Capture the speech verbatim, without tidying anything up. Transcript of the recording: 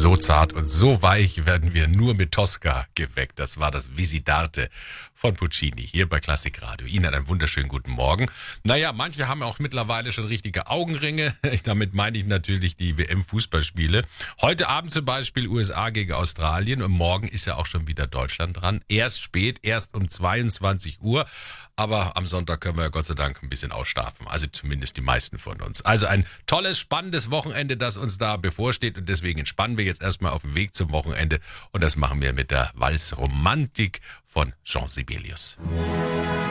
So zart und so weich werden wir nur mit Tosca geweckt. Das war das Visitarte von Puccini hier bei Klassikradio. Ihnen einen wunderschönen guten Morgen. Naja, manche haben auch mittlerweile schon richtige Augenringe. Damit meine ich natürlich die W M-Fußballspiele. Heute Abend zum Beispiel U S A gegen Australien und morgen ist ja auch schon wieder Deutschland dran. Erst spät, erst um zweiundzwanzig Uhr. Aber am Sonntag können wir Gott sei Dank ein bisschen ausschlafen. Also zumindest die meisten von uns. Also ein tolles, spannendes Wochenende, das uns da bevorsteht. Und deswegen entspannen wir jetzt erstmal auf dem Weg zum Wochenende. Und das machen wir mit der Walzromantik von Jean Sibelius.